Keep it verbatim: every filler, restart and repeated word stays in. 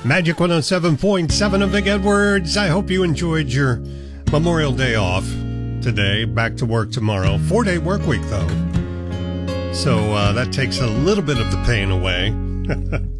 Magic one oh seven point seven of Big Edwards. I hope you enjoyed your Memorial Day off today. Back to work tomorrow. Four-day work week, though. So uh, that takes a little bit of the pain away.